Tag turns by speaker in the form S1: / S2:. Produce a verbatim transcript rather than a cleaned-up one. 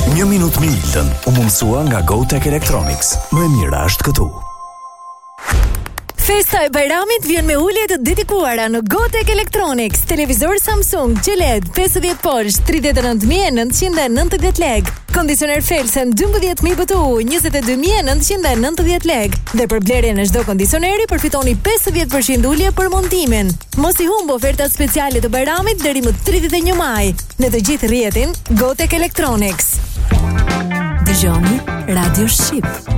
S1: Një minutë me Iltën u mundësua nga GoTech Electronics. Më e mira është këtu.
S2: Festa e Bajramit vjen me ulje të dedikuara në GoTech Electronics. Televizor Samsung Q L E D pesëdhjetë polsh tridhjetë e nëntë mijë e nëntëqind e nëntëdhjetë lekë. Kondicioner Felsen dymbëdhjetë mijë B T U njëzet e dy mijë e nëntëqind e nëntëdhjetë lekë. Dhe për blerjen e çdo kondicioneri përfitoni pesëdhjetë përqind ulje për montimin. Mos i humb ofertat speciale të Bajramit deri më tridhjetë e një maj. Në të gjithë rrjetin GoTech Electronics. Dëgjoni Radio Shqip.